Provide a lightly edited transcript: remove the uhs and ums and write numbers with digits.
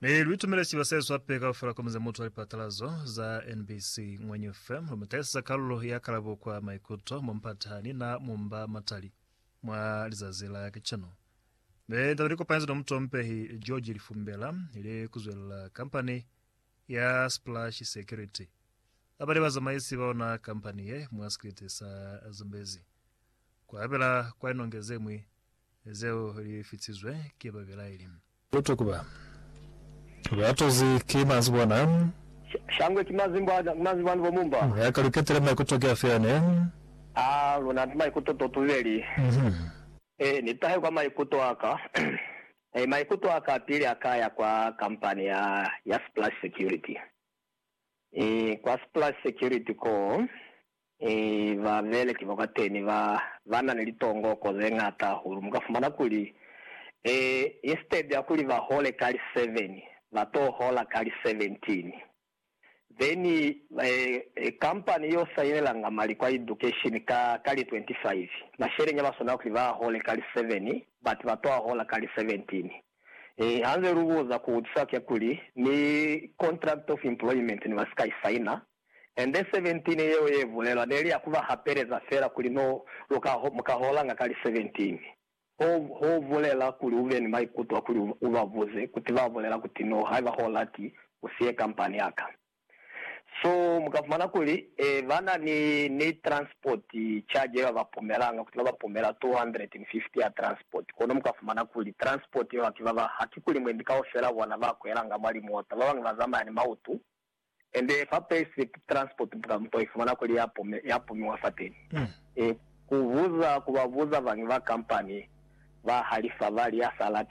Lwitumira chibaseso apeka ufura komeza moto alipatalazo za NBC Mwenye FM lumetesa kalulo ya kalabo kwa maikuto mumpatani na mumba matali mwa lizazila ya kichano. Ndaliko panzo na mtu mpehi George Lifumbela ili kuzwela kampani ya Splash Security. Abari baza maisi waona kampani ye mwaskiti sa Zambezi. Kwa abela kwa inongeze mwi zeo lifitizwe kiba bila ilimu. Utukuba. Watozi kimazi bwana. Shangwe kimazi bwana mumba. Yakaluketele maikutokea fiane. Luna maikuto tuweli. Nitahe kwa maikuto aka. Maikuto aka pili akaya kwa kampani ya Splash Security. Kwa Splash Security ko va vele kivokateni vana nilitongo koze ngata huru mukafumana kuli instead ya kuli va hole kali 7 vato hola kali 17. Then company yo sayela ngamali kwa education kali 25 mashere nyama sona kuli va hole kali 7 but vato hola kali 17. Hanze rubuza kuutisaka kuli ni contract of employment ni wasika isaina and then 17 yewe yevulelwa neli yakuva hapereza fera kuli no mukahola nga kali 17. Ho vulela kuli uveni maikuto kuli uvavuze kuti vavulela kuti no haiva holati usiye kampani yaka. So mukafumana kuli vana ni transport charge ya vapomelanga kuti vapomela 250 ya transport. Kono mukafumana kuli transport yo akivava hakikuli mwendika ofera wana vakwelanga mali mota vanga vazama ni mautu. And if I pay transport mukafumana kuli yapo miwafateni. Kuvavuza vangi va kampani va halifa vali ya salati